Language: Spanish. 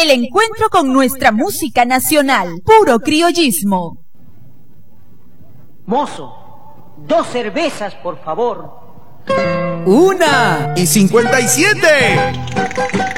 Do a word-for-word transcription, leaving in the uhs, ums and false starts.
el encuentro con nuestra música nacional, puro criollismo. Mozo, dos cervezas, por favor. Una y cincuenta y siete.